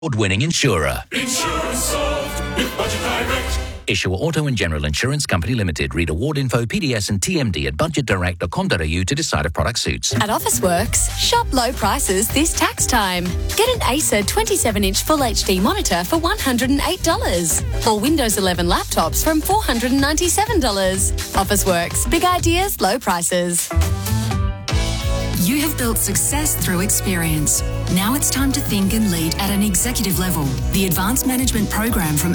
Award-winning insurer. Insurance solved with Budget Direct. Issuer Auto and General Insurance Company Limited. Read award info, PDS and TMD at budgetdirect.com.au to decide if product suits. At Officeworks, shop low prices this tax time. Get an Acer 27-inch Full HD monitor for $108. Or Windows 11 laptops from $497. Officeworks, big ideas, low prices. You have built success through experience. Now it's time to think and lead at an executive level. The Advanced Management Program from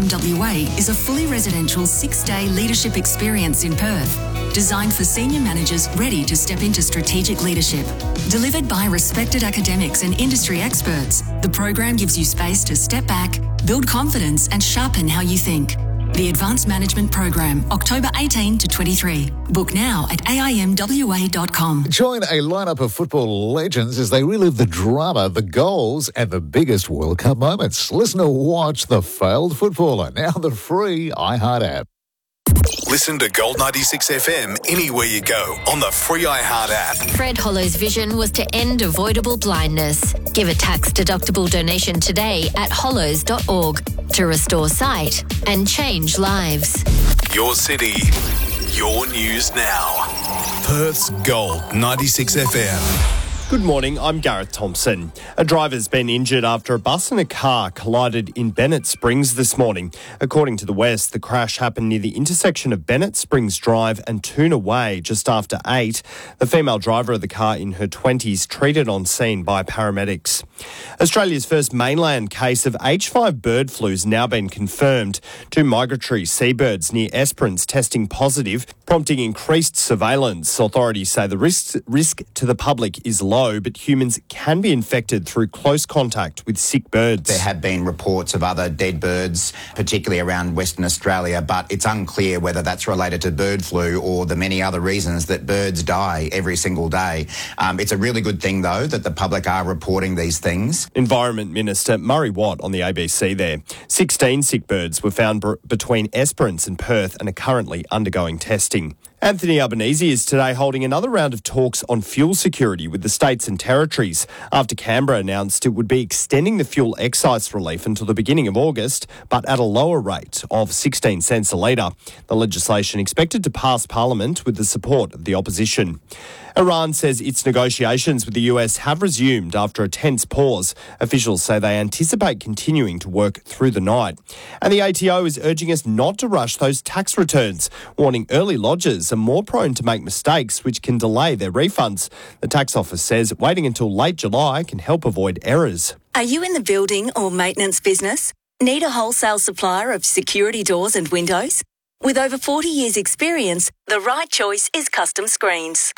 AIMWA is a fully residential 6-day leadership experience in Perth, designed for senior managers ready to step into strategic leadership. Delivered by respected academics and industry experts, the program gives you space to step back, build confidence and sharpen how you think. The Advanced Management Program, October 18 to 23. Book now at aimwa.com. Join a lineup of football legends as they relive the drama, the goals and the biggest World Cup moments. Listen or watch The Failed Footballer, now the free iHeart app. Listen to Gold 96 FM anywhere you go on the free iHeart app. Fred Hollow's vision was to end avoidable blindness. Give a tax-deductible donation today at hollows.org to restore sight and change lives. Your city, your news now. Perth's Gold 96 FM. Good morning, I'm Gareth Thompson. A driver's been injured after a bus and a car collided in Bennett Springs this morning. According to the West, the crash happened near the intersection of Bennett Springs Drive and Tuna Way just after 8. The female driver of the car in her 20s treated on scene by paramedics. Australia's first mainland case of H5 bird flu has now been confirmed. 2 migratory seabirds near Esperance testing positive, prompting increased surveillance. Authorities say the risk to the public is low, but humans can be infected through close contact with sick birds. There have been reports of other dead birds, particularly around Western Australia, but it's unclear whether that's related to bird flu or the many other reasons that birds die every single day. It's a really good thing, though, that the public are reporting these things. Environment Minister Murray Watt on the ABC there. 16 sick birds were found between Esperance and Perth and are currently undergoing testing. Anthony Albanese is today holding another round of talks on fuel security with the states and territories after Canberra announced it would be extending the fuel excise relief until the beginning of August, but at a lower rate of 16 cents a litre. The legislation expected to pass Parliament with the support of the opposition. Iran says its negotiations with the US have resumed after a tense pause. Officials say they anticipate continuing to work through the night. And the ATO is urging us not to rush those tax returns, warning early lodgers are more prone to make mistakes which can delay their refunds. The tax office says waiting until late July can help avoid errors. Are you in the building or maintenance business? Need a wholesale supplier of security doors and windows? With over 40 years' experience, the right choice is Custom Screens.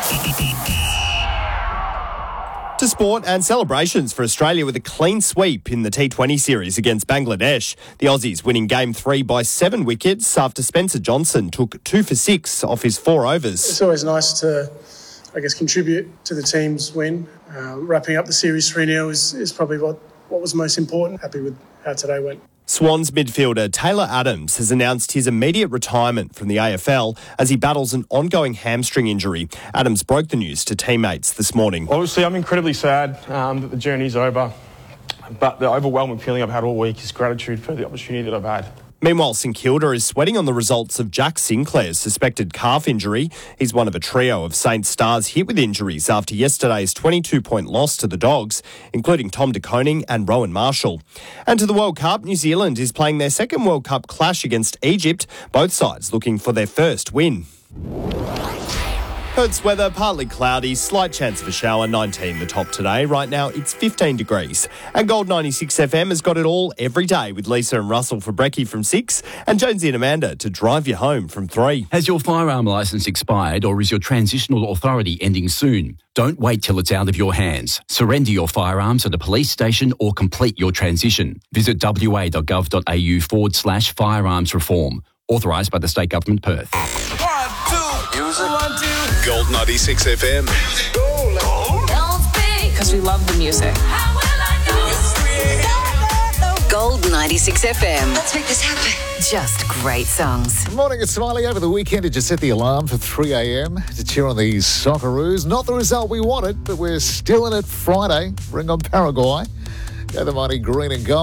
To sport and celebrations for Australia with a clean sweep in the T20 series against Bangladesh. The Aussies winning Game 3 by 7 wickets after Spencer Johnson took 2 for 6 off his 4 overs. It's always nice to, contribute to the team's win. Wrapping up the series 3-0 is probably what was most important. Happy with how today went. Swans midfielder Taylor Adams has announced his immediate retirement from the AFL as he battles an ongoing hamstring injury. Adams broke the news to teammates this morning. Obviously, I'm incredibly sad that the journey's over, but the overwhelming feeling I've had all week is gratitude for the opportunity that I've had. Meanwhile, St Kilda is sweating on the results of Jack Sinclair's suspected calf injury. He's one of a trio of Saints stars hit with injuries after yesterday's 22-point loss to the Dogs, including Tom De Koning and Rowan Marshall. And to the World Cup, New Zealand is playing their second World Cup clash against Egypt, both sides looking for their first win. Perth's weather, partly cloudy, slight chance of a shower, 19 the top today. Right now, it's 15 degrees. And Gold 96 FM has got it all every day with Lisa and Russell for brekkie from 6 and Jonesy and Amanda to drive you home from 3. Has your firearm licence expired or is your transitional authority ending soon? Don't wait till it's out of your hands. Surrender your firearms at a police station or complete your transition. Visit wa.gov.au/firearms reform. Authorised by the State Government, Perth. Gold 96 FM. Because we love the music. Gold 96 FM. Let's make this happen. Just great songs. Good morning, it's Smiley. Over the weekend, did you set the alarm for 3 a.m. to cheer on the Socceroos? Not the result we wanted, but we're still in it Friday. Bring on Paraguay. They're the mighty green and gold.